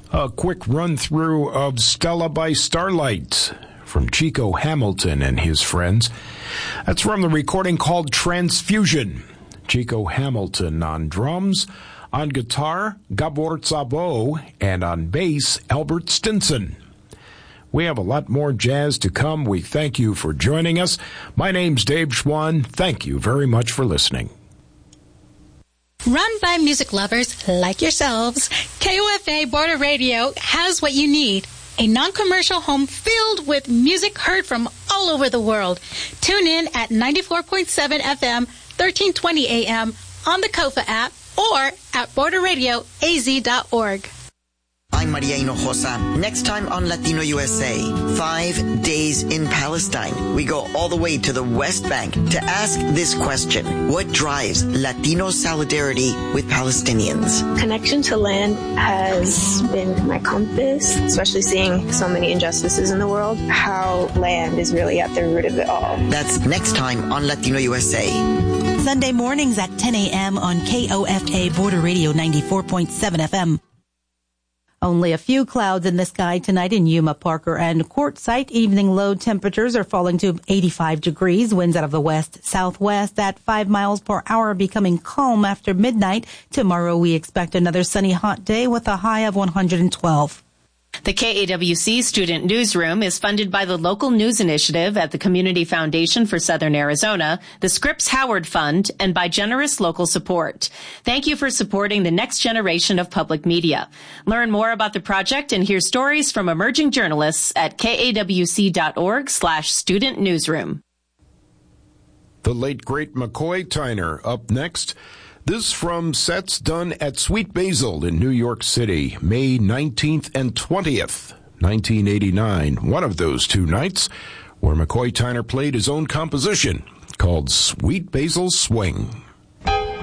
A quick run-through of Stella by Starlight from Chico Hamilton and his friends. That's from the recording called Transfusion. Chico Hamilton on drums, on guitar, Gabor Szabo, and on bass, Albert Stinson. We have a lot more jazz to come. We thank you for joining us. My name's Dave Schwann. Thank you very much for listening. Run by music lovers like yourselves, KOFA Border Radio has what you need. A non-commercial home filled with music heard from all over the world. Tune in at 94.7 FM, 1320 AM on the KOFA app or at borderradioaz.org. I'm Maria Hinojosa. Next time on Latino USA, 5 days in Palestine. We go all the way to the West Bank to ask this question. What drives Latino solidarity with Palestinians? Connection to land has been my compass, especially seeing so many injustices in the world, how land is really at the root of it all. That's next time on Latino USA. Sunday mornings at 10 a.m. on KOFA Border Radio 94.7 FM. Only a few clouds in the sky tonight in Yuma, Parker, and Quartzsite. Evening low temperatures are falling to 85 degrees. Winds out of the west-southwest at 5 miles per hour, becoming calm after midnight. Tomorrow we expect another sunny, hot day with a high of 112. The KAWC Student Newsroom is funded by the Local News Initiative at the Community Foundation for Southern Arizona, the Scripps Howard Fund, and by generous local support. Thank you for supporting the next generation of public media. Learn more about the project and hear stories from emerging journalists at kawc.org/student newsroom. The late, great McCoy Tyner up next. This from sets done at Sweet Basil in New York City, May 19th and 20th, 1989. One of those two nights where McCoy Tyner played his own composition called Sweet Basil Swing.